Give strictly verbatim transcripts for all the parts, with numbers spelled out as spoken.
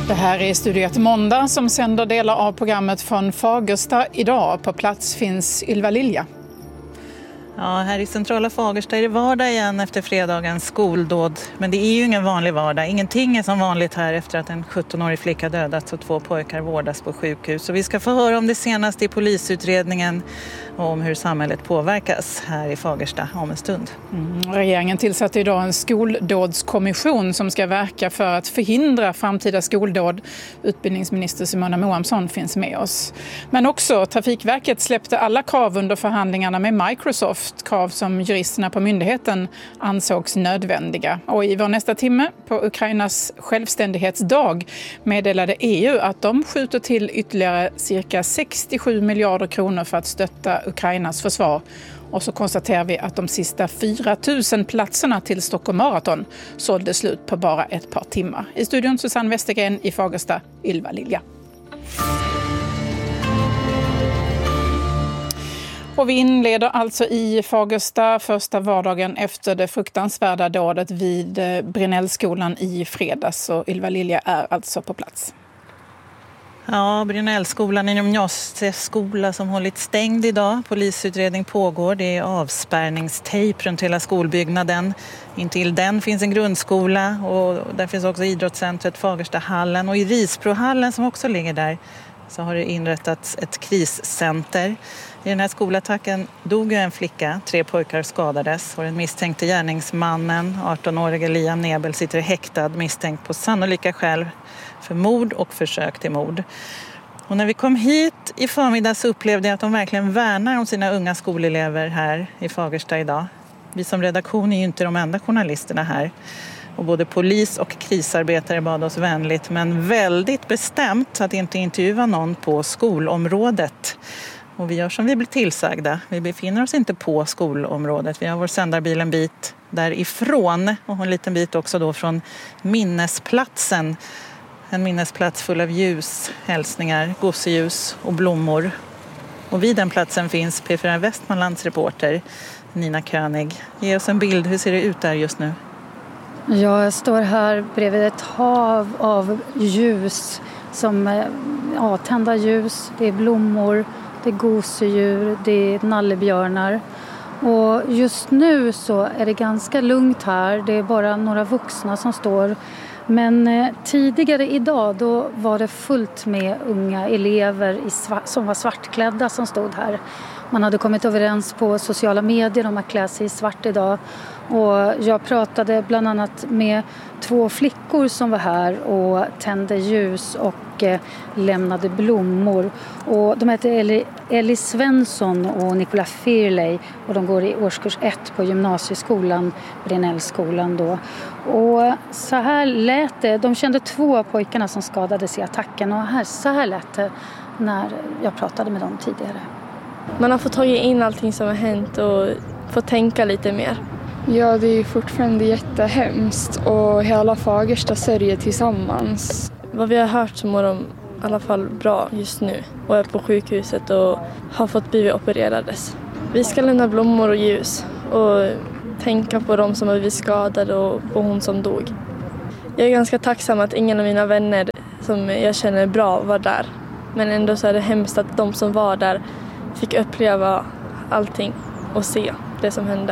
Det här är Studio ett Måndag som sänder delar av programmet från Fagersta idag. På plats finns Ylva Lilja. Ja, här i centrala Fagersta är det vardag igen efter fredagens skoldåd. Men det är ju ingen vanlig vardag. Ingenting är som vanligt här efter att en sjuttonårig flicka dödats och två pojkar vårdas på sjukhus. Och vi ska få höra om det senaste i polisutredningen och om hur samhället påverkas här i Fagersta om en stund. Mm, regeringen tillsatte idag en skoldådskommission som ska verka för att förhindra framtida skoldåd. Utbildningsminister Simona Moamsson finns med oss. Men också Trafikverket släppte alla krav under förhandlingarna med Microsoft. Krav som juristerna på myndigheten ansågs nödvändiga. Och i vår nästa timme på Ukrainas självständighetsdag meddelade E U att de skjuter till ytterligare cirka sextiosju miljarder kronor för att stötta Ukrainas försvar. Och så konstaterar vi att de sista fyra tusen platserna till Stockholm Marathon sålde slut på bara ett par timmar. I studion Susanne Westergren, i Fagersta Ylva Lilja. Och vi inleder alltså i Fagersta första vardagen efter det fruktansvärda dådet vid Brinellskolan i fredags. Och Ylva Lilja är alltså på plats. Ja, Brinellskolan är en gymnasieskola som hållit stängd idag. Polisutredning pågår. Det är avspärrningstejp runt hela skolbyggnaden. Intill den finns en grundskola och där finns också idrottscentret Fagerstahallen. Och i Risbrohallen som också ligger där så har det inrättats ett kriscenter. I den här skolattacken dog en flicka, tre pojkar skadades och den misstänkte gärningsmannen, arton-årige Liam Nebel, sitter häktad misstänkt på sannolika skäl för mord och försök till mord. Och när vi kom hit i förmiddag så upplevde jag att de verkligen värnar om sina unga skolelever här i Fagersta idag. Vi som redaktion är ju inte de enda journalisterna här. Och både polis och krisarbetare bad oss vänligt men väldigt bestämt att inte intervjua någon på skolområdet. Och vi gör som vi blir tillsagda. Vi befinner oss inte på skolområdet. Vi har vår sändarbil en bit därifrån och en liten bit också då från minnesplatsen. En minnesplats full av ljus, hälsningar, gosseljus och blommor. Och vid den platsen finns P fyra Västmanlands reporter Nina König. Ge oss en bild, hur ser det ut där just nu? Ja, jag står här bredvid ett hav av ljus, som ja, tända ljus, det är blommor, det är gosedjur, det är nallebjörnar. Och just nu så är det ganska lugnt här, det är bara några vuxna som står. Men eh, tidigare idag då var det fullt med unga elever i sva- som var svartklädda som stod här. Man hade kommit överens på sociala medier om att klä sig i svart idag. Och jag pratade bland annat med två flickor som var här och tände ljus och eh, lämnade blommor. Och de heter Ellie, Ellie Svensson och Nicola Firley och de går i årskurs ett på gymnasieskolan, Brinellskolan då. Och så här lät det, de kände två av pojkarna som skadades i attacken och här, så här lät det när jag pratade med dem tidigare. Man har fått ta in allting som har hänt och fått tänka lite mer. Ja, det är fortfarande jättehemskt och hela Fagersta sörjer tillsammans. Vad vi har hört så mår de i alla fall bra just nu och är på sjukhuset och har fått blivit opererades. Vi ska lämna blommor och ljus och tänka på de som har blivit skadade och på hon som dog. Jag är ganska tacksam att ingen av mina vänner som jag känner bra var där. Men ändå så är det hemskt att de som var där fick uppleva allting och se det som hände.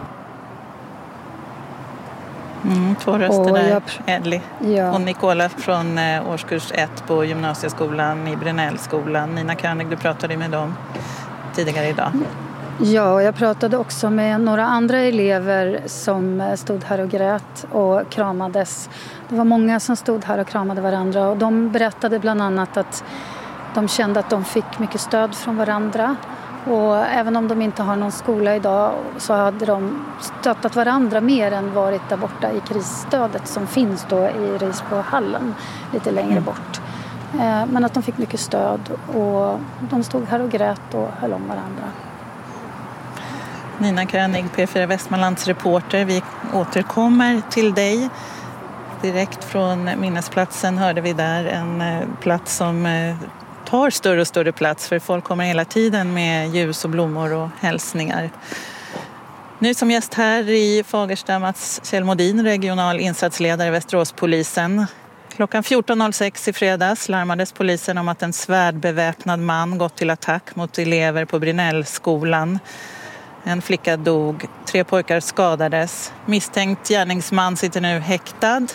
Mm, två röster och där, jag... Ellie ja. och Nicola från eh, årskurs ett på gymnasieskolan i Brinellskolan. Nina König, du pratade med dem tidigare idag. Ja, och jag pratade också med några andra elever som stod här och grät och kramades. Det var många som stod här och kramade varandra och de berättade bland annat att de kände att de fick mycket stöd från varandra. Och även om de inte har någon skola idag så hade de stöttat varandra mer än varit där borta i krisstödet som finns då i Risbrohallen lite längre bort. Men att de fick mycket stöd och de stod här och grät och höll om varandra. Nina König, P fyra Västmanlands reporter. Vi återkommer till dig. Direkt från minnesplatsen hörde vi där en plats som tar större och större plats för folk kommer hela tiden med ljus och blommor och hälsningar. Nu som gäst här i Fagersta Mats Kjellmodin, regional insatsledare i Västeråspolisen. Klockan fjorton noll sex i fredags larmades polisen om att en svärdbeväpnad man gått till attack mot elever på Brinellskolan. En flicka dog, tre pojkar skadades. Misstänkt gärningsman sitter nu häktad.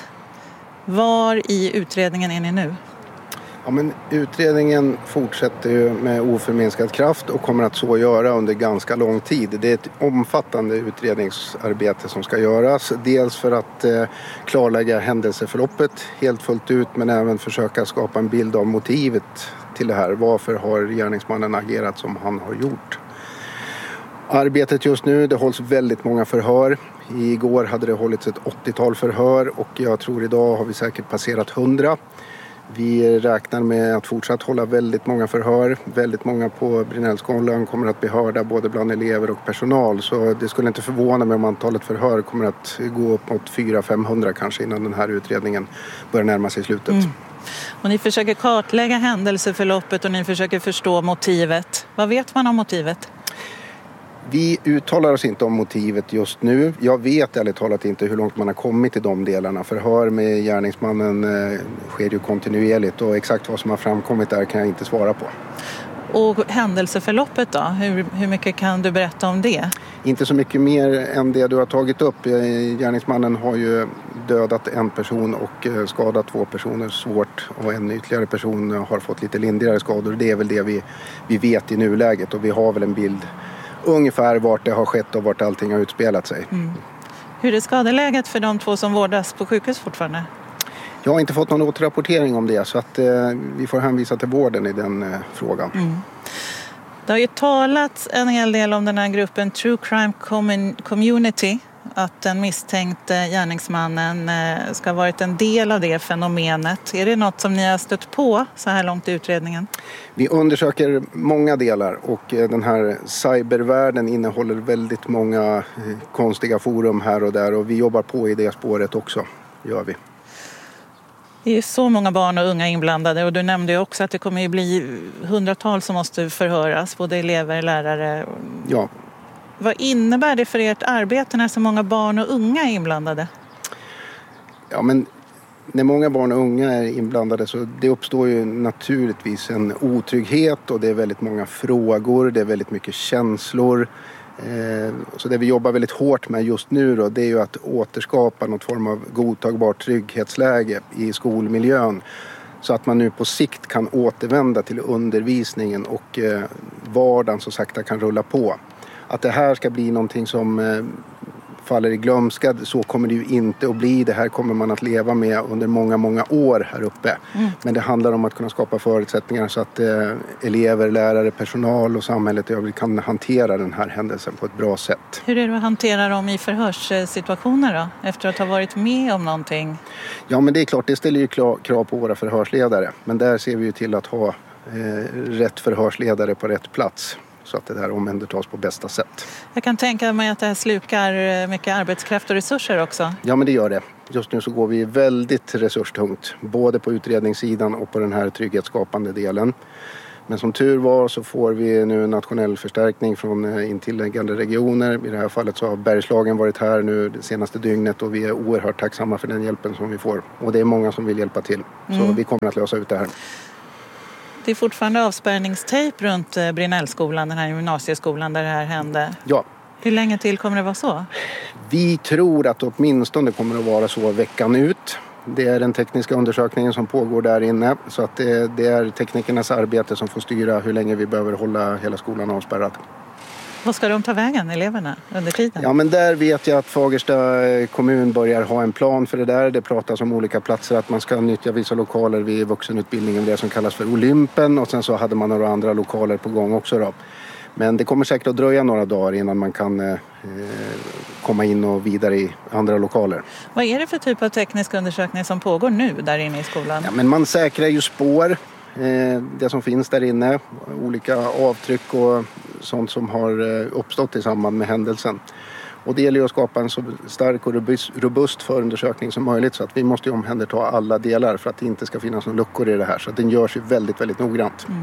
Var i utredningen är ni nu? Ja, men utredningen fortsätter ju med oförminskad kraft och kommer att så göra under ganska lång tid. Det är ett omfattande utredningsarbete som ska göras. Dels för att eh, klarlägga händelseförloppet helt fullt ut, men även försöka skapa en bild av motivet till det här. Varför har gärningsmannen agerat som han har gjort? Arbetet just nu, det hålls väldigt många förhör. Igår hade det hållits ett åttiotal förhör och jag tror idag har vi säkert passerat hundra. Vi räknar med att fortsatt hålla väldigt många förhör. Väldigt många på Brinellskolan kommer att bli hörda både bland elever och personal. Så det skulle inte förvåna mig om antalet förhör kommer att gå upp mot fyra till femhundra kanske innan den här utredningen börjar närma sig slutet. Mm. Och ni försöker kartlägga händelseförloppet och ni försöker förstå motivet. Vad vet man om motivet? Vi uttalar oss inte om motivet just nu. Jag vet ärligt talat inte hur långt man har kommit i de delarna. Förhör med gärningsmannen eh, sker ju kontinuerligt och exakt vad som har framkommit där kan jag inte svara på. Och händelseförloppet då? Hur, hur mycket kan du berätta om det? Inte så mycket mer än det du har tagit upp. Gärningsmannen har ju dödat en person och skadat två personer svårt. Och en ytterligare person har fått lite lindrigare skador. Det är väl det vi, vi vet i nuläget och vi har väl en bild ungefär vart det har skett och vart allting har utspelat sig. Mm. Hur är skadeläget för de två som vårdas på sjukhus fortfarande? Jag har inte fått någon återrapportering om det så att eh, vi får hänvisa till vården i den eh, frågan. Mm. Det har ju talats en hel del om den här gruppen True Crime Community. Att den misstänkte gärningsmannen eh, ska ha varit en del av det fenomenet. Är det något som ni har stött på så här långt i utredningen? Vi undersöker många delar och eh, den här cybervärlden innehåller väldigt många eh, konstiga forum här och där. Och vi jobbar på i det spåret också, gör vi. Det är så många barn och unga inblandade och du nämnde ju också att det kommer att bli hundratals som måste förhöras, både elever, lärare. Ja. Vad innebär det för ert arbete när så många barn och unga är inblandade? Ja, men när många barn och unga är inblandade så det uppstår ju naturligtvis en otrygghet och det är väldigt många frågor, det är väldigt mycket känslor. Så det vi jobbar väldigt hårt med just nu då, det är ju att återskapa något form av godtagbart trygghetsläge i skolmiljön så att man nu på sikt kan återvända till undervisningen och vardagen så sakta kan rulla på. Att det här ska bli någonting som faller i glömska, så kommer det ju inte att bli. Det här kommer man att leva med under många, många år här uppe. Mm. Men det handlar om att kunna skapa förutsättningar så att eh, elever, lärare, personal och samhället kan hantera den här händelsen på ett bra sätt. Hur är det att hantera dem i förhörssituationer då? Efter att ha varit med om någonting? Ja, men det är klart, det ställer ju krav på våra förhörsledare. Men där ser vi ju till att ha eh, rätt förhörsledare på rätt plats. Så att det där omhändertas på bästa sätt. Jag kan tänka mig att det här slukar mycket arbetskraft och resurser också. Ja, men det gör det. Just nu så går vi väldigt resurstungt. Både på utredningssidan och på den här trygghetsskapande delen. Men som tur var så får vi nu en nationell förstärkning från intilliggande regioner. I det här fallet så har Bergslagen varit här nu det senaste dygnet och vi är oerhört tacksamma för den hjälpen som vi får. Och det är många som vill hjälpa till. Mm. Så vi kommer att lösa ut det här. Det är fortfarande avspärrningstejp runt Brinellskolan, den här gymnasieskolan där det här hände. Ja. Hur länge till kommer det vara så? Vi tror att åtminstone kommer att vara så veckan ut. Det är den tekniska undersökningen som pågår där inne. Så att det, det är teknikernas arbete som får styra hur länge vi behöver hålla hela skolan avspärrad. Vad ska de ta vägen, eleverna, under tiden? Ja, men där vet jag att Fagersta kommun börjar ha en plan för det där. Det pratas om olika platser, att man ska nyttja vissa lokaler vid vuxenutbildningen, det som kallas för Olympen. Och sen så hade man några andra lokaler på gång också då. Men det kommer säkert att dröja några dagar innan man kan eh, komma in och vidare i andra lokaler. Vad är det för typ av teknisk undersökning som pågår nu där inne i skolan? Ja, men man säkrar ju spår. Det som finns där inne, olika avtryck och sånt som har uppstått i samband med händelsen. Och det gäller ju att skapa en så stark och robust förundersökning som möjligt så att vi måste ju omhänderta alla delar för att det inte ska finnas några luckor i det här. Så att den görs ju väldigt, väldigt noggrant. Mm.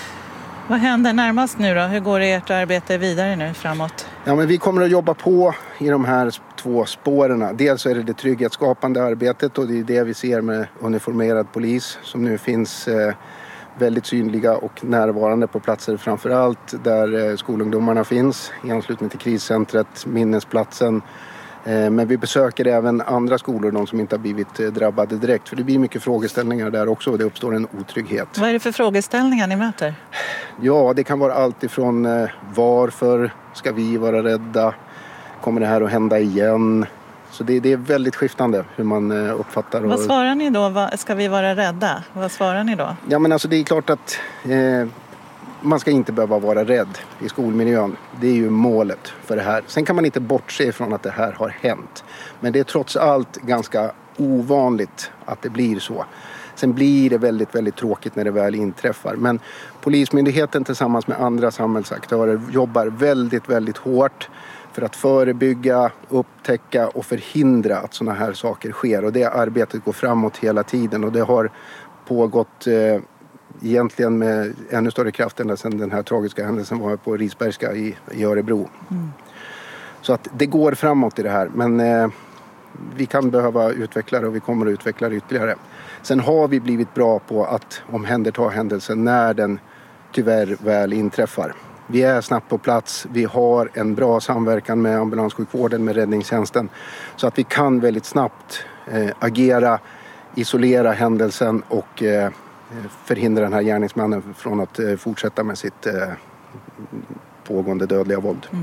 Vad händer närmast nu då? Hur går ert arbete vidare nu framåt? Ja, men vi kommer att jobba på i de här två spåren. Dels är det det trygghetsskapande arbetet och det är det vi ser med uniformerad polis som nu finns eh, väldigt synliga och närvarande på platser framförallt där eh, skolungdomarna finns i anslutning till kriscentret, minnesplatsen. Eh, men vi besöker även andra skolor, de som inte har blivit eh, drabbade direkt. För det blir mycket frågeställningar där också och det uppstår en otrygghet. Vad är det för frågeställningar ni möter? Ja, det kan vara allt ifrån eh, varför ska vi vara rädda? Kommer det här att hända igen? Så det, det är väldigt skiftande hur man eh, uppfattar. Och... Vad svarar ni då? Vad, ska vi vara rädda? Vad svarar ni då? Ja, men alltså det är klart att eh, man ska inte behöva vara rädd i skolmiljön. Det är ju målet för det här. Sen kan man inte bortse från att det här har hänt. Men det är trots allt ganska ovanligt att det blir så. Sen blir det väldigt, väldigt tråkigt när det väl inträffar. Men Polismyndigheten tillsammans med andra samhällsaktörer jobbar väldigt, väldigt hårt för att förebygga, upptäcka och förhindra att sådana här saker sker. Och det arbetet går framåt hela tiden och det har pågått eh, egentligen med ännu större kraft än sedan den här tragiska händelsen var på Risbergska i, i Örebro. Mm. Så att det går framåt i det här, men eh, vi kan behöva utveckla det och vi kommer att utveckla det ytterligare. Sen har vi blivit bra på att omhänderta händelsen när den tyvärr väl inträffar. Vi är snabbt på plats, vi har en bra samverkan med ambulanssjukvården, med räddningstjänsten. Så att vi kan väldigt snabbt eh, agera, isolera händelsen och eh, förhindra den här gärningsmannen från att eh, fortsätta med sitt eh, pågående dödliga våld. Mm.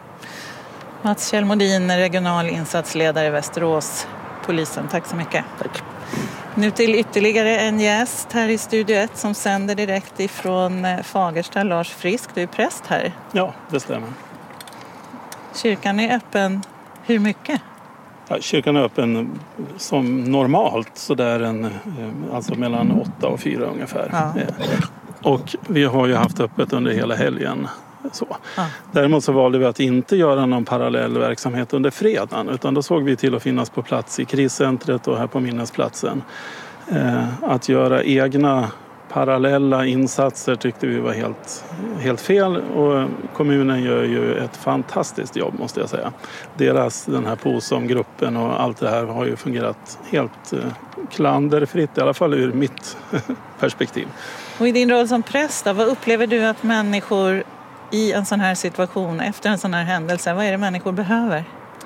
Mats Kjellmodin, regional insatsledare i Västerås, polisen. Tack så mycket. Tack. Nu till ytterligare en gäst här i Studio ett som sänder direkt ifrån Fagersta. Lars Frisk, du är präst här. Ja, det stämmer. Kyrkan är öppen hur mycket? Ja, kyrkan är öppen som normalt, så där en, alltså mellan åtta och fyra ungefär. Ja. Och vi har ju haft öppet under hela helgen. Så. Ja. Däremot så valde vi att inte göra någon parallell verksamhet under fredagen, utan då såg vi till att finnas på plats i kriscentret och här på minnesplatsen. Eh, att göra egna parallella insatser tyckte vi var helt, helt fel, och kommunen gör ju ett fantastiskt jobb, måste jag säga. Deras, den här P O S O-gruppen och allt det här har ju fungerat helt eh, klanderfritt, i alla fall ur mitt perspektiv. Och i din roll som präst, vad upplever du att människor i en sån här situation, efter en sån här händelse, vad är det människor behöver?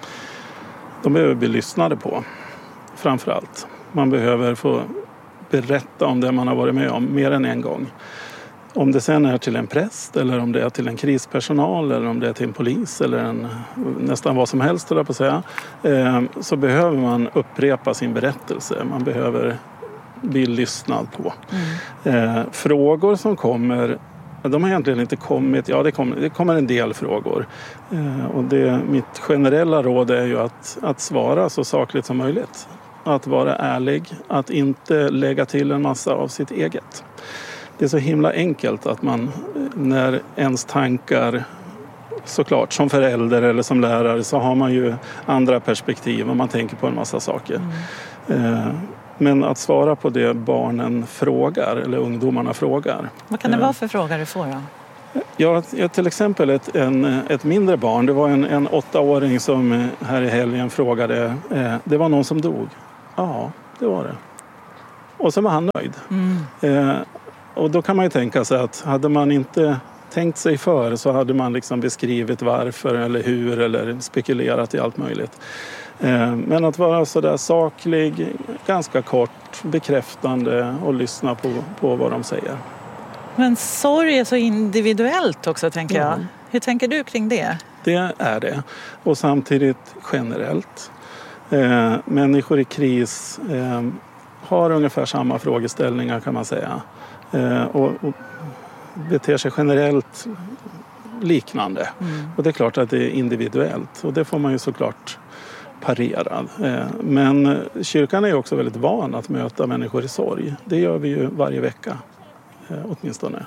De behöver bli lyssnade på, framför allt. Man behöver få berätta om det man har varit med om mer än en gång. Om det sen är till en präst, eller om det är till en krispersonal, eller om det är till en polis, eller en, nästan vad som helst, eller på att säga, eh, så behöver man upprepa sin berättelse. Man behöver bli lyssnad på. Mm. Eh, frågor som kommer, de har egentligen inte kommit, ja det kommer, det kommer en del frågor. Eh, och det, mitt generella råd är ju att, att svara så sakligt som möjligt. Att vara ärlig, att inte lägga till en massa av sitt eget. Det är så himla enkelt att man, när ens tankar, såklart som förälder eller som lärare, så har man ju andra perspektiv och man tänker på en massa saker. Mm. Eh, Men att svara på det barnen frågar, eller ungdomarna frågar. Vad kan det vara för frågor du får då? Ja, till exempel ett, en, ett mindre barn. Det var en, en åttaåring som här i helgen frågade, eh, det var någon som dog. Ja, det var det. Och så var han nöjd. Mm. Eh, och då kan man ju tänka sig att hade man inte tänkt sig för, så hade man liksom beskrivit varför eller hur, eller spekulerat i allt möjligt. Men att vara så där saklig, ganska kort, bekräftande och lyssna på, på vad de säger. Men sorg är så individuellt också, tänker jag. Ja. Hur tänker du kring det? Det är det. Och samtidigt generellt. Eh, människor i kris eh, har ungefär samma frågeställningar, kan man säga. Eh, och, och beter sig generellt liknande. Mm. Och det är klart att det är individuellt. Och det får man ju såklart parerad. Men kyrkan är också väldigt van att möta människor i sorg. Det gör vi ju varje vecka, åtminstone.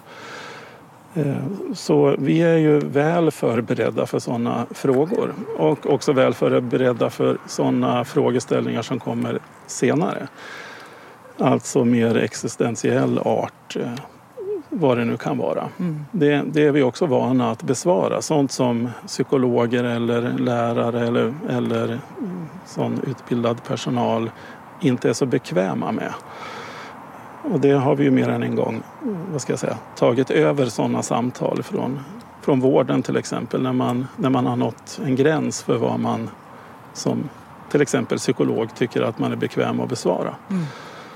Så vi är ju väl förberedda för sådana frågor. Och också väl förberedda för sådana frågeställningar som kommer senare. Alltså mer existentiell art. vad det nu kan vara. Mm. Det, det är vi också vana att besvara. Sånt som psykologer eller lärare eller, eller sån utbildad personal inte är så bekväma med. Och det har vi ju mer än en gång, vad ska jag säga, tagit över sådana samtal från, från vården till exempel. När man, när man har nått en gräns för vad man som till exempel psykolog tycker att man är bekväm att besvara. Mm.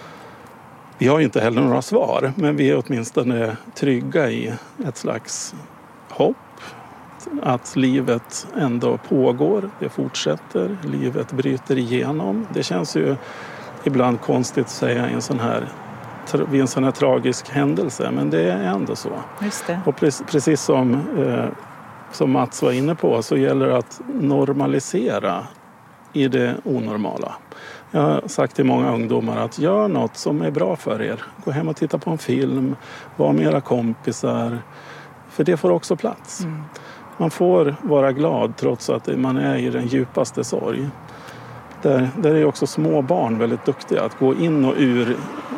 Vi har ju inte heller några svar, men vi är åtminstone trygga i ett slags hopp. Att livet ändå pågår, det fortsätter, livet bryter igenom. Det känns ju ibland konstigt att säga i en sån här, vid en sån här tragisk händelse, men det är ändå så. Just det. Och precis, precis som, eh, som Mats var inne på så gäller det att normalisera i det onormala. Jag har sagt till många ungdomar att gör något som är bra för er. Gå hem och titta på en film, var med era kompisar. För det får också plats. Mm. Man får vara glad trots att man är i den djupaste sorg. Där, där är också små barn väldigt duktiga att gå in och ur,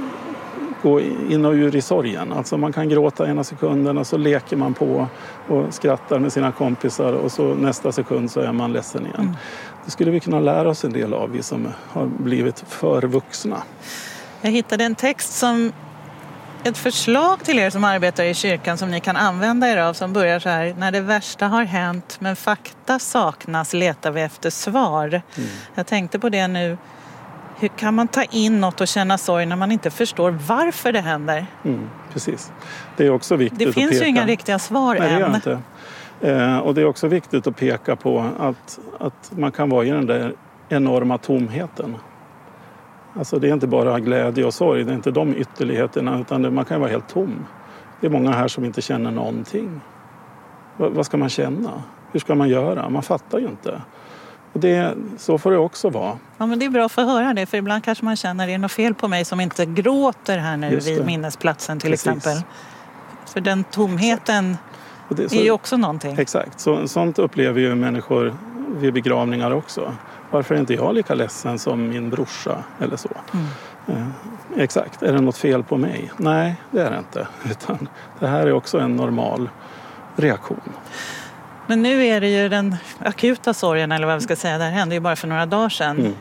gå in och ur i sorgen. Alltså man kan gråta ena sekunden och så leker man på och skrattar med sina kompisar och så nästa sekund så är man ledsen igen. Mm. Det skulle vi kunna lära oss en del av, vi som har blivit för vuxna. Jag hittade en text som ett förslag till er som arbetar i kyrkan som ni kan använda er av, som börjar så här: när det värsta har hänt men fakta saknas letar vi efter svar. Mm. Jag tänkte på det nu. Hur kan man ta in något och känna sorg när man inte förstår varför det händer? Mm, precis. Det är också viktigt det finns att peka. ju inga riktiga svar. Nej, än. Det gör inte. Eh, och det är också viktigt att peka på att, att man kan vara i den där enorma tomheten. Alltså det är inte bara glädje och sorg, det är inte de ytterligheterna, utan det, man kan vara helt tom. Det är många här som inte känner någonting. Va, vad ska man känna? Hur ska man göra? Man fattar ju inte. Och det, så får det också vara. Ja, men det är bra att få höra det, för ibland kanske man känner att det är något fel på mig som inte gråter här nu vid minnesplatsen till Precis. exempel. För den tomheten det, så, är ju också någonting. Exakt, så, sånt upplever ju människor vid begravningar också. Varför är inte jag lika ledsen som min brorsa eller så? Mm. Eh, exakt, är det något fel på mig? Nej, det är det inte. Utan det här är också en normal reaktion. Men nu är det ju den akuta sorgen, eller vad vi ska säga, det här hände ju bara för några dagar sedan. Mm.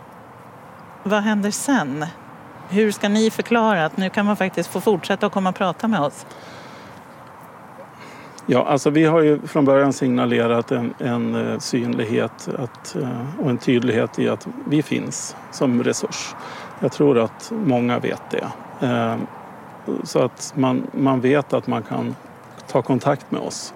Vad händer sen? Hur ska ni förklara att nu kan man faktiskt få fortsätta att komma och prata med oss? Ja, alltså vi har ju från början signalerat en, en synlighet att, och en tydlighet i att vi finns som resurs. Jag tror att många vet det. Så att man, man vet att man kan ta kontakt med oss.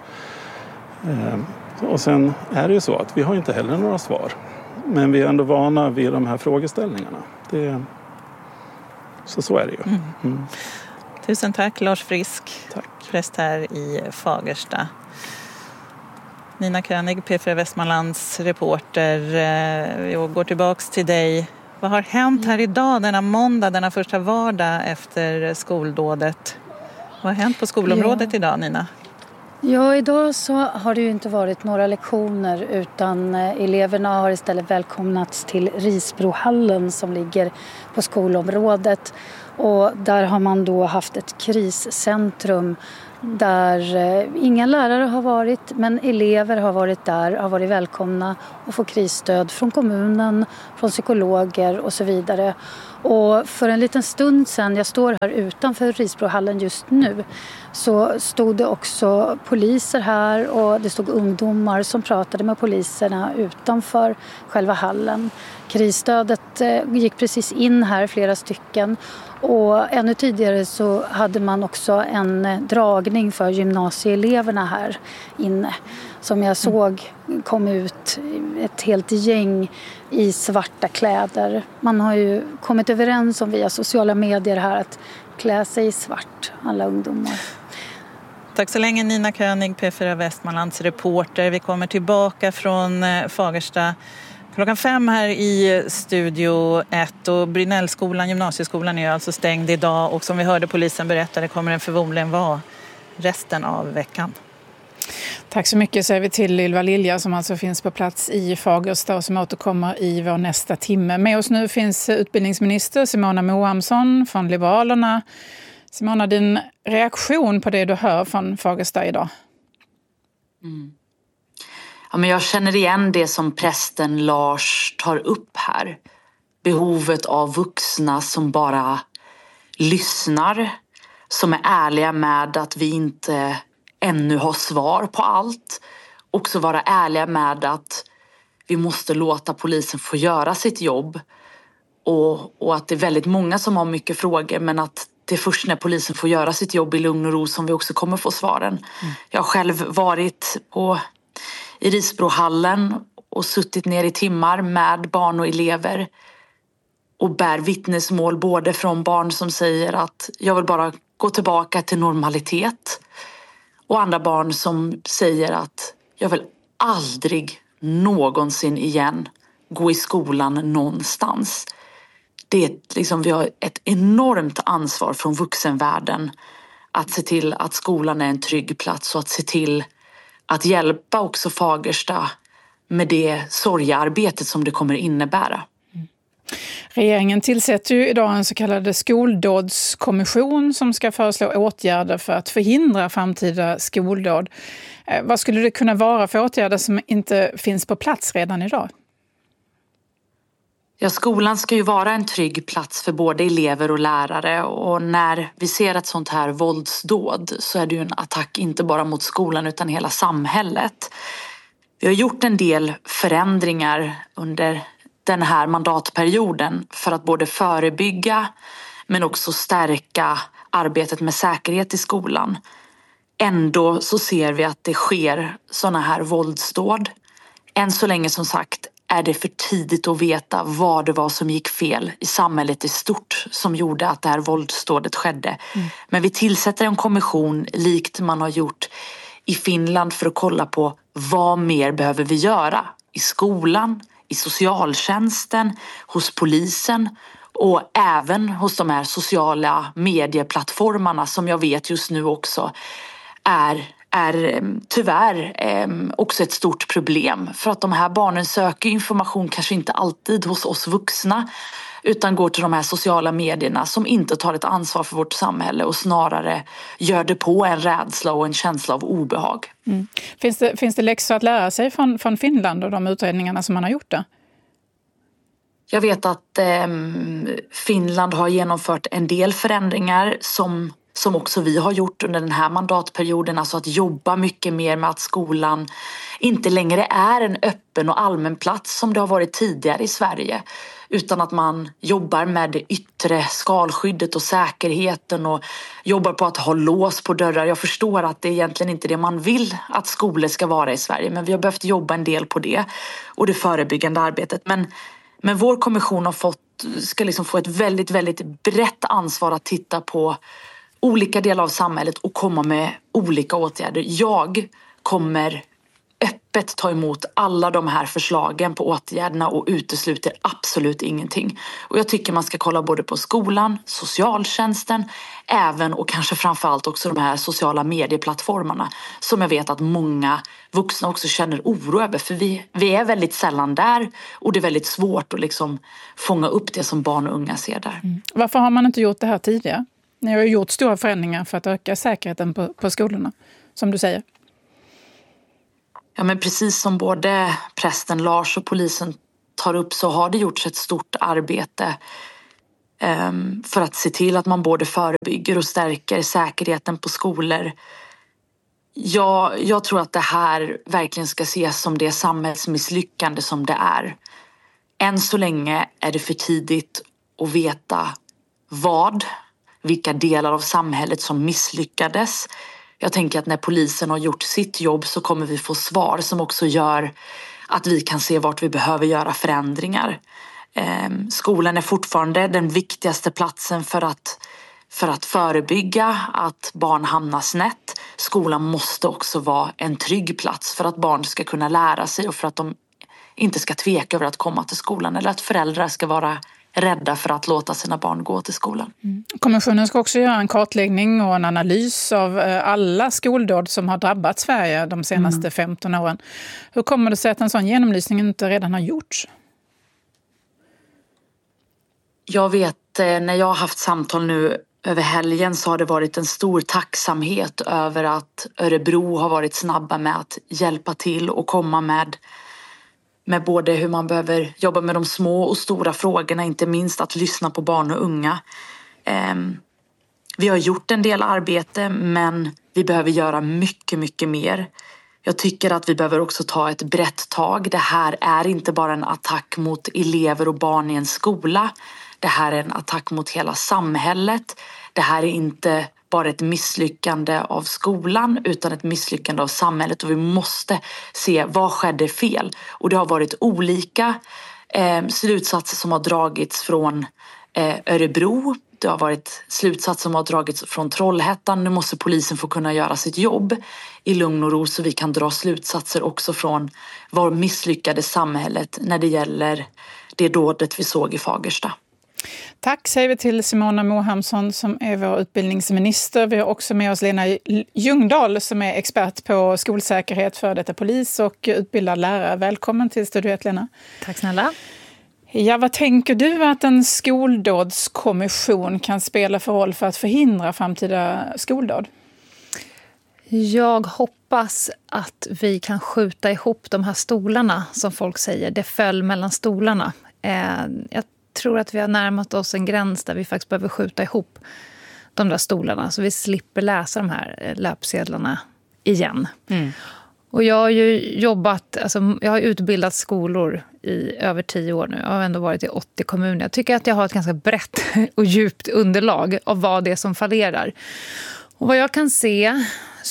Och sen är det ju så att vi har inte heller några svar. Men vi är ändå vana vid de här frågeställningarna. Det, så så är det ju. Mm. Mm. Tusen tack Lars Frisk, tack. Präst här i Fagersta. Nina König, P fyra Västmanlands reporter. Jag går tillbaks till dig. Vad har hänt här idag, denna måndag, denna första vardag efter skoldådet? Vad har hänt på skolområdet ja. idag, Nina? Ja, idag så har det ju inte varit några lektioner, utan eleverna har istället välkomnats till Risbrohallen som ligger på skolområdet. Och där har man då haft ett kriscentrum där inga lärare har varit, men elever har varit där, har varit välkomna och får krisstöd från kommunen, från psykologer och så vidare. Och för en liten stund sedan, jag står här utanför Risbrohallen just nu, så stod det också poliser här och det stod ungdomar som pratade med poliserna utanför själva hallen. Krisstödet gick precis in här, flera stycken. Och ännu tidigare så hade man också en dragning för gymnasieeleverna här inne. Som jag såg kom ut ett helt gäng i svarta kläder. Man har ju kommit överens om via sociala medier här att klä sig i svart, alla ungdomar. Tack så länge Nina König, P fyra Västmanlands reporter. Vi kommer tillbaka från Fagersta klockan fem här i Studio ett, och Brynällskolan, gymnasieskolan, är alltså stängd idag, och som vi hörde polisen berätta, det kommer den förmodligen vara resten av veckan. Tack så mycket, säger vi till Ylva Lilja som alltså finns på plats i Fagersta och som återkommer i vår nästa timme. Med oss nu finns utbildningsminister Simona Moamsson från Liberalerna, Simona, din reaktion på det du hör från Fagersta idag? Mm. Ja, men jag känner igen det som prästen Lars tar upp här. Behovet av vuxna som bara lyssnar, som är ärliga med att vi inte ännu har svar på allt. Också vara ärliga med att vi måste låta polisen få göra sitt jobb. Och, och att det är väldigt många som har mycket frågor, men att det är först när polisen får göra sitt jobb i lugn och ro som vi också kommer få svaren. Mm. Jag har själv varit på, i Risbrohallen och suttit ner i timmar med barn och elever. Och bär vittnesmål både från barn som säger att jag vill bara gå tillbaka till normalitet. Och andra barn som säger att jag vill aldrig någonsin igen gå i skolan någonstans. Det är liksom, vi har ett enormt ansvar från vuxenvärlden att se till att skolan är en trygg plats och att se till att hjälpa också Fagersta med det sorgearbetet som det kommer innebära. Regeringen tillsätter ju idag en så kallad skoldådskommission som ska föreslå åtgärder för att förhindra framtida skoldåd. Vad skulle det kunna vara för åtgärder som inte finns på plats redan idag? Ja, skolan ska ju vara en trygg plats för både elever och lärare, och när vi ser ett sånt här våldsdåd så är det ju en attack inte bara mot skolan utan hela samhället. Vi har gjort en del förändringar under den här mandatperioden för att både förebygga men också stärka arbetet med säkerhet i skolan. Ändå så ser vi att det sker såna här våldsdåd. Än så länge som sagt är det för tidigt att veta vad det var som gick fel i samhället i stort som gjorde att det här våldsdådet skedde. Mm. Men vi tillsätter en kommission likt man har gjort i Finland för att kolla på vad mer behöver vi göra i skolan, i socialtjänsten, hos polisen och även hos de här sociala medieplattformarna som jag vet just nu också är, är tyvärr också ett stort problem. För att de här barnen söker information kanske inte alltid hos oss vuxna utan går till de här sociala medierna som inte tar ett ansvar för vårt samhälle och snarare gör det på en rädsla och en känsla av obehag. Mm. Finns det, finns det läxor att lära sig från, från Finland och de utredningarna som man har gjort där? Jag vet att eh, Finland har genomfört en del förändringar som, som också vi har gjort under den här mandatperioden. Alltså att jobba mycket mer med att skolan inte längre är en öppen och allmän plats som det har varit tidigare i Sverige. Utan att man jobbar med det yttre skalskyddet och säkerheten och jobbar på att ha lås på dörrar. Jag förstår att det är egentligen inte det man vill att skolor ska vara i Sverige. Men vi har behövt jobba en del på det och det förebyggande arbetet. Men, men vår kommission har fått, ska liksom få ett väldigt, väldigt brett ansvar att titta på olika delar av samhället och komma med olika åtgärder. Jag kommer öppet ta emot alla de här förslagen på åtgärderna och utesluter absolut ingenting. Och jag tycker man ska kolla både på skolan, socialtjänsten, även och kanske framförallt också de här sociala medieplattformarna som jag vet att många vuxna också känner oro över. För vi, vi är väldigt sällan där och det är väldigt svårt att liksom fånga upp det som barn och unga ser där. Mm. Varför har man inte gjort det här tidigare? Ni har ju gjort stora förändringar för att öka säkerheten på, på skolorna, som du säger. Ja, men precis som både prästen Lars och polisen tar upp så har det gjorts ett stort arbete um, för att se till att man både förebygger och stärker säkerheten på skolor. Jag, jag tror att det här verkligen ska ses som det samhällsmisslyckande som det är. Än så länge är det för tidigt att veta vad, vilka delar av samhället som misslyckades. Jag tänker att när polisen har gjort sitt jobb så kommer vi få svar som också gör att vi kan se vart vi behöver göra förändringar. Skolan är fortfarande den viktigaste platsen för att, för att förebygga att barn hamnar snett. Skolan måste också vara en trygg plats för att barn ska kunna lära sig och för att de inte ska tveka över att komma till skolan eller att föräldrar ska vara rädda för att låta sina barn gå till skolan. Mm. Kommissionen ska också göra en kartläggning och en analys av alla skoldåd som har drabbat Sverige de senaste mm. femton åren. Hur kommer det sig att en sån genomlysning inte redan har gjorts? Jag vet när jag har haft samtal nu över helgen så har det varit en stor tacksamhet över att Örebro har varit snabba med att hjälpa till och komma med, med både hur man behöver jobba med de små och stora frågorna, inte minst att lyssna på barn och unga. Vi har gjort en del arbete, men vi behöver göra mycket, mycket mer. Jag tycker att vi behöver också ta ett brett tag. Det här är inte bara en attack mot elever och barn i en skola. Det här är en attack mot hela samhället. Det här är inte bara ett misslyckande av skolan utan ett misslyckande av samhället. Och vi måste se vad skedde fel. Och det har varit olika eh, slutsatser som har dragits från eh, Örebro. Det har varit slutsatser som har dragits från Trollhättan. Nu måste polisen få kunna göra sitt jobb i lugn och ro så vi kan dra slutsatser också från vad misslyckade samhället när det gäller det dådet vi såg i Fagersta. Tack säger vi till Simona Mohamsson som är vår utbildningsminister. Vi har också med oss Lena Ljungdahl som är expert på skolsäkerhet, för detta polis och utbildad lärare. Välkommen till Studio ett, Lena. Tack snälla. Ja, vad tänker du att en skoldådskommission kan spela för roll för att förhindra framtida skoldåd? Jag hoppas att vi kan skjuta ihop de här stolarna som folk säger. Det föll mellan stolarna. Jag tror att vi har närmat oss en gräns där vi faktiskt behöver skjuta ihop de där stolarna så vi slipper läsa de här löpsedlarna igen. Mm. Och jag har ju jobbat, alltså jag har utbildat skolor i över tio år nu. Jag har ändå varit i åttio kommuner. Jag tycker att jag har ett ganska brett och djupt underlag av vad det är som fallerar. Och vad jag kan se,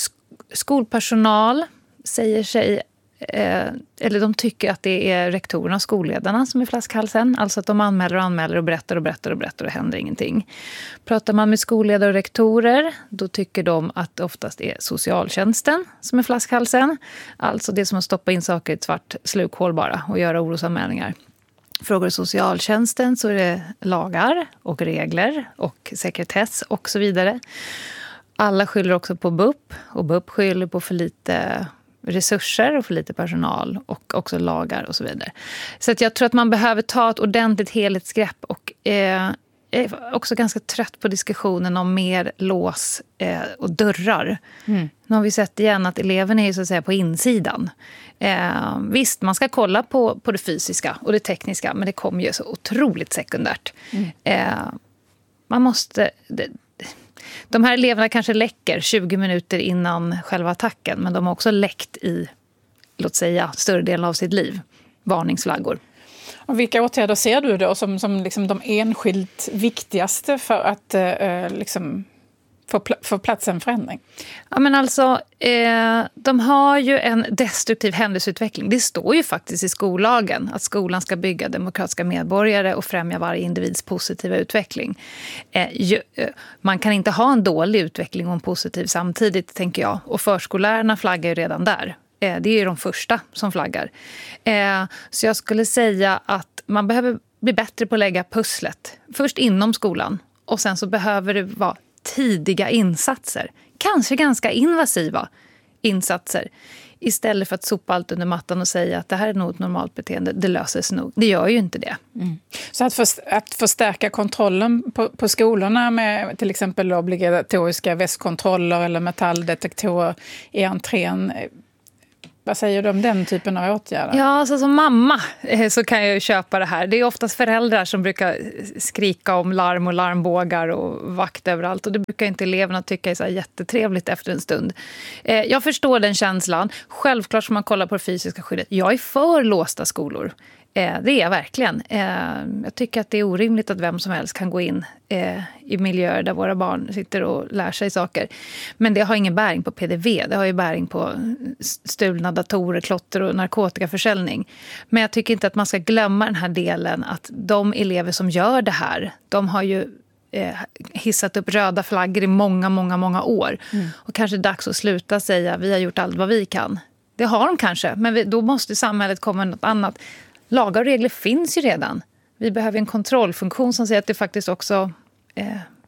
skolpersonal säger sig, eh, eller de tycker att det är rektorerna och skolledarna som är flaskhalsen. Alltså att de anmäler och anmäler och berättar och berättar och berättar och det händer ingenting. Pratar man med skolledare och rektorer, då tycker de att det oftast är socialtjänsten som är flaskhalsen. Alltså det som att stoppa in saker i ett svart slukhål bara och göra orosanmälningar. Frågar socialtjänsten så är det lagar och regler och sekretess och så vidare. Alla skyller också på B U P och B U P skyller på för lite resurser och för lite personal och också lagar och så vidare. Så att jag tror att man behöver ta ett ordentligt helhetsgrepp och eh, är också ganska trött på diskussionen om mer lås eh, och dörrar. Mm. Nu har vi sett igen att eleven är ju så att säga på insidan. Eh, visst, man ska kolla på, på det fysiska och det tekniska, men det kommer ju så otroligt sekundärt. Mm. Eh, man måste... Det, de här eleverna kanske läcker tjugo minuter innan själva attacken, men de har också läckt i, låt säga, större delen av sitt liv. Varningsflaggor. Och vilka åtgärder ser du då som, som liksom de enskilt viktigaste för att eh, liksom få, pl- få plats en förändring? Ja, men alltså, eh, de har ju en destruktiv händelseutveckling. Det står ju faktiskt i skollagen att skolan ska bygga demokratiska medborgare och främja varje individs positiva utveckling. Eh, ju, eh, man kan inte ha en dålig utveckling och en positiv samtidigt, tänker jag. Och förskollärarna flaggar ju redan där. Eh, det är ju de första som flaggar. Eh, så jag skulle säga att man behöver bli bättre på att lägga pusslet. Först inom skolan och sen så behöver det vara tidiga insatser. Kanske ganska invasiva insatser. Istället för att sopa allt under mattan och säga att det här är nog ett normalt beteende. Det löser sig nog. Det gör ju inte det. Mm. Så att, för, att förstärka kontrollen på, på skolorna med till exempel obligatoriska västkontroller eller metalldetektorer i entrén. Vad säger du om den typen av åtgärder? Ja, alltså som mamma så kan jag ju köpa det här. Det är oftast föräldrar som brukar skrika om larm och larmbågar och vakt överallt. Och det brukar inte eleverna tycka är så här jättetrevligt efter en stund. Jag förstår den känslan. Självklart ska man kolla på det fysiska skyddet. Jag är för låsta skolor. Det är jag verkligen. Jag tycker att det är orimligt att vem som helst kan gå in i miljöer där våra barn sitter och lär sig saker. Men det har ingen bäring på P D V. Det har ju bäring på stulna datorer, klotter och narkotikaförsäljning. Men jag tycker inte att man ska glömma den här delen att de elever som gör det här, de har ju hissat upp röda flaggor i många, många, många år. Mm. Och kanske är dags att sluta säga vi har gjort allt vad vi kan. Det har de kanske, men vi, då måste samhället komma med något annat. Lagar och regler finns ju redan. Vi behöver en kontrollfunktion som säger att det faktiskt också eh,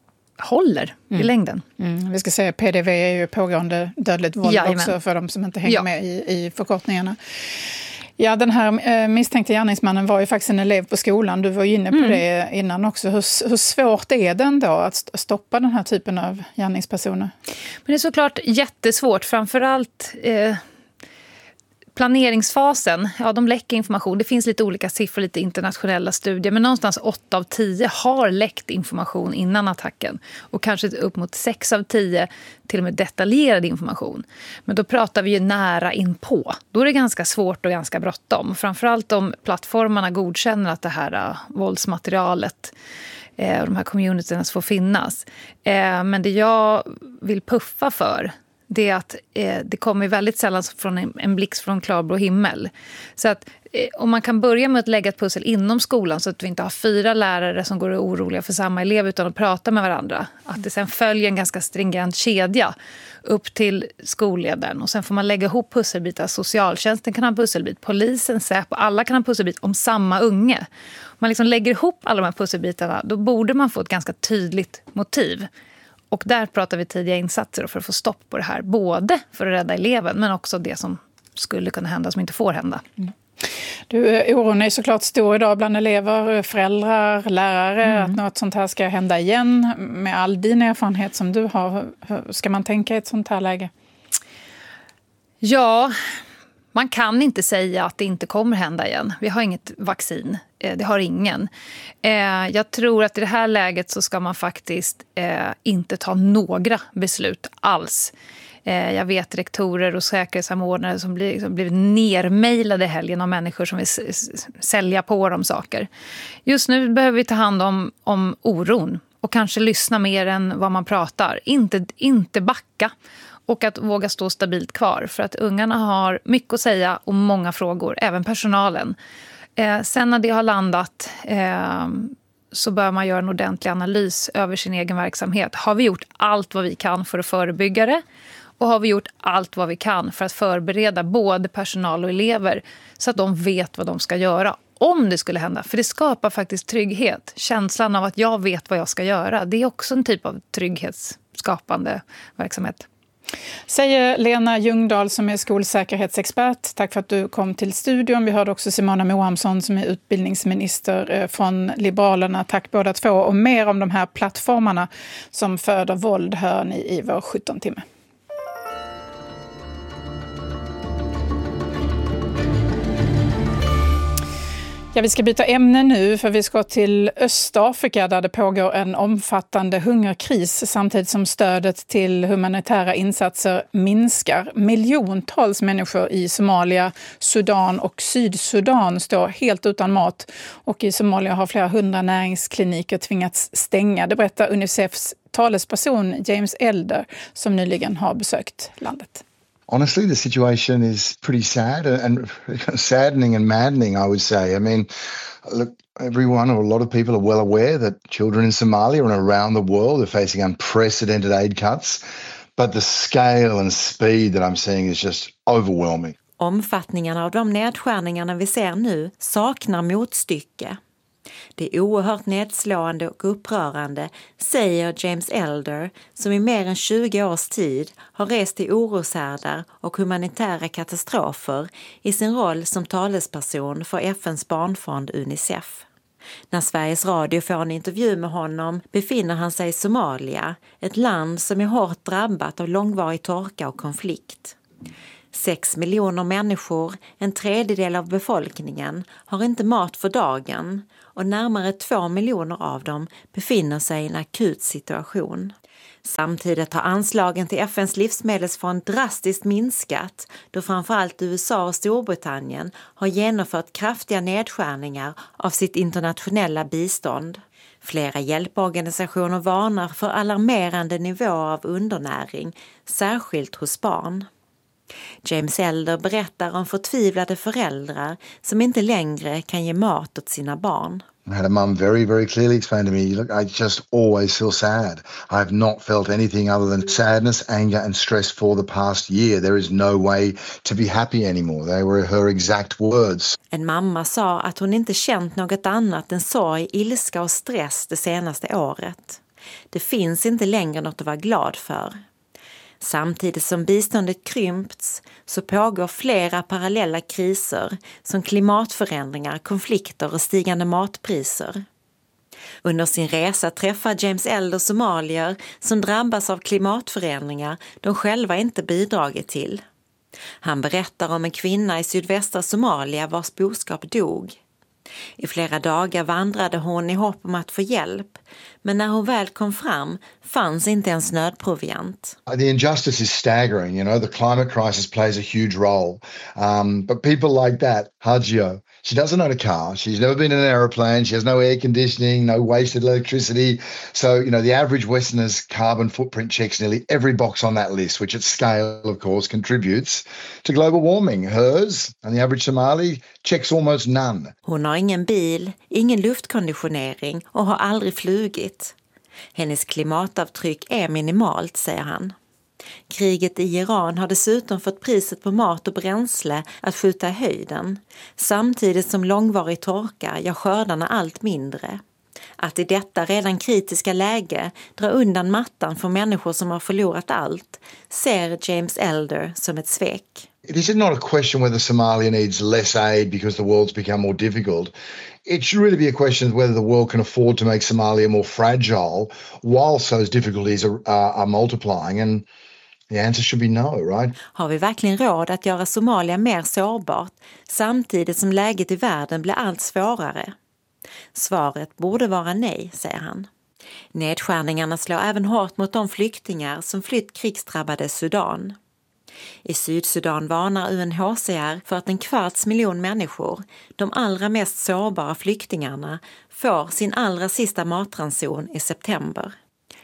håller mm. i längden. Mm. Vi ska säga P D V är ju pågående dödligt våld Jajamän. Också för de som inte hänger ja. med i, i förkortningarna. Ja, den här misstänkte gärningsmannen var ju faktiskt en elev på skolan. Du var ju inne på mm. det innan också. Hur, hur svårt är det ändå att stoppa den här typen av gärningspersoner? Men det är såklart jättesvårt, framförallt eh, planeringsfasen. Ja, de läcker information. Det finns lite olika siffror, lite internationella studier. Men någonstans åtta av tio har läckt information innan attacken. Och kanske upp mot sex av tio till och med detaljerad information. Men då pratar vi ju nära inpå. Då är det ganska svårt och ganska bråttom. Framförallt om plattformarna godkänner att det här uh, våldsmaterialet och uh, de här communityerna får finnas. Uh, men det jag vill puffa för, det är att eh, det kommer väldigt sällan från en, en blixt från klarblå himmel. Så att eh, om man kan börja med att lägga ett pussel inom skolan så att vi inte har fyra lärare som går oroliga för samma elev utan att prata med varandra. Att det sen följer en ganska stringent kedja upp till skolledaren. Och sen får man lägga ihop pusselbitar. Socialtjänsten kan ha en pusselbit, polisen, Säpo, alla kan ha en pusselbit om samma unge. Om man liksom lägger ihop alla de här pusselbitarna, då borde man få ett ganska tydligt motiv. Och där pratar vi tidiga insatser för att få stopp på det här. Både för att rädda eleven men också det som skulle kunna hända som inte får hända. Mm. Du, oron är såklart stor idag bland elever, föräldrar, lärare. Mm. Att något sånt här ska hända igen. Med all din erfarenhet som du har, hur ska man tänka i ett sånt här läge? Ja, man kan inte säga att det inte kommer hända igen. Vi har inget vaccin. Det har ingen. Jag tror att i det här läget så ska man faktiskt inte ta några beslut alls. Jag vet rektorer och säkerhetssamordnare som blir, som blir nermejlade helgen av människor som vill sälja på dem saker. Just nu behöver vi ta hand om, om oron och kanske lyssna mer än vad man pratar. Inte, inte backa. Och att våga stå stabilt kvar. För att ungarna har mycket att säga och många frågor. Även personalen. Eh, sen när det har landat eh, så bör man göra en ordentlig analys över sin egen verksamhet. Har vi gjort allt vad vi kan för att förebygga det? Och har vi gjort allt vad vi kan för att förbereda både personal och elever så att de vet vad de ska göra om det skulle hända? För det skapar faktiskt trygghet. Känslan av att jag vet vad jag ska göra. Det är också en typ av trygghetsskapande verksamhet. Säger Lena Ljungdahl som är skolsäkerhetsexpert. Tack för att du kom till studion. Vi hörde också Simona Moamsson som är utbildningsminister från Liberalerna. Tack båda två. Och mer om de här plattformarna som föder våld hör ni i vår sjutton timme. Ja, vi ska byta ämne nu för vi ska till Östafrika där det pågår en omfattande hungerkris samtidigt som stödet till humanitära insatser minskar. Miljontals människor i Somalia, Sudan och Sydsudan står helt utan mat och i Somalia har flera hundra näringskliniker tvingats stänga. Det berättar Unicefs talesperson James Elder som nyligen har besökt landet. Honestly, the situation is pretty sad and saddening and maddening, I would say. I mean, look, everyone or a lot of people are well aware that children in Somalia and around the world are facing unprecedented aid cuts. But the scale and speed that I'm seeing is just overwhelming. Omfattningen av de nedskärningarna vi ser nu saknar motstycke. Det är oerhört nedslående och upprörande, säger James Elder som i mer än tjugo års tid har rest till oroshärdar och humanitära katastrofer i sin roll som talesperson för F N:s barnfond Unicef. När Sveriges Radio får en intervju med honom befinner han sig i Somalia, ett land som är hårt drabbat av långvarig torka och konflikt. Sex miljoner människor, en tredjedel av befolkningen, har inte mat för dagen och närmare två miljoner av dem befinner sig i en akut situation. Samtidigt har anslagen till F N:s livsmedelsfond drastiskt minskat då framförallt U S A och Storbritannien har genomfört kraftiga nedskärningar av sitt internationella bistånd. Flera hjälporganisationer varnar för alarmerande nivåer av undernäring, särskilt hos barn. James Elder berättar om förtvivlade föräldrar som inte längre kan ge mat åt sina barn. I had a mum very, very clearly explain to me, look, I just always feel sad. I have not felt anything other than sadness, anger and stress for the past year. There is no way to be happy anymore. They were her exact words. En mamma sa att hon inte känt något annat än sorg, ilska och stress det senaste året. Det finns inte längre något att vara glad för. Samtidigt som biståndet krympts så pågår flera parallella kriser som klimatförändringar, konflikter och stigande matpriser. Under sin resa träffar James Elder somalier som drabbas av klimatförändringar de själva inte bidragit till. Han berättar om en kvinna i sydvästra Somalia vars boskap dog. I flera dagar vandrade hon i hopp om att få hjälp, men när hon väl kom fram fanns inte ens nödproviant. The injustice is staggering, you know, the climate crisis plays a huge role. Um, but people like that, Hajio, she doesn't own a car, she's never been in an aeroplane, she has no air conditioning, no wasted electricity. So, you know, the average Westerner's carbon footprint checks nearly every box on that list, which at scale, of course, contributes to global warming. Hers, and the average Somali, checks almost none. Hon har ingen bil, ingen luftkonditionering och har aldrig flugit. Hennes klimatavtryck är minimalt, säger han. Kriget i Iran har dessutom fått priset på mat och bränsle att skjuta i höjden, samtidigt som långvarig torka gör skördarna allt mindre. Att i detta redan kritiska läge dra undan mattan för människor som har förlorat allt ser James Elder som ett svek. This is not a question whether Somalia needs less aid because the world's become more difficult. It should really be a question of whether the world can afford to make Somalia more fragile whilst those difficulties are, uh, are multiplying. And the answer should be no, right? Har vi verkligen råd att göra Somalia mer sårbart samtidigt som läget i världen blir allt svårare? Svaret borde vara nej, säger han. Nedskärningarna slår även hårt mot de flyktingar som flytt krigsdrabbade Sudan. I Sydsudan varnar U N H C R för att en kvarts miljon människor, de allra mest sårbara flyktingarna, får sin allra sista matranson i september.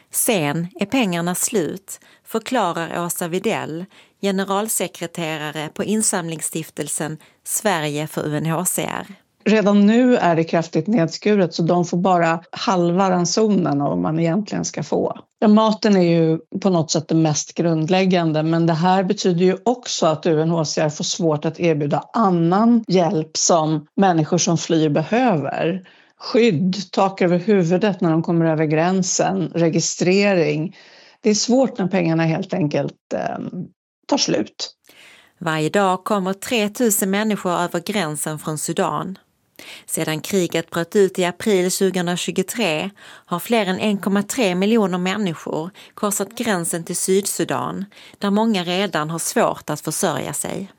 Sen är pengarna slut, förklarar Åsa Videll, generalsekreterare på insamlingsstiftelsen Sverige för U N H C R. Redan nu är det kraftigt nedskuret så de får bara halva ransonen av vad man egentligen ska få. Ja, maten är ju på något sätt det mest grundläggande, men det här betyder ju också att U N H C R får svårt att erbjuda annan hjälp som människor som flyr behöver. Skydd, tak över huvudet när de kommer över gränsen, registrering. Det är svårt när pengarna helt enkelt eh, tar slut. Varje dag kommer tre tusen människor över gränsen från Sudan. Sedan kriget bröt ut i april tjugohundratjugotre har fler än en komma tre miljoner människor korsat gränsen till Sydsudan, där många redan har svårt att försörja sig.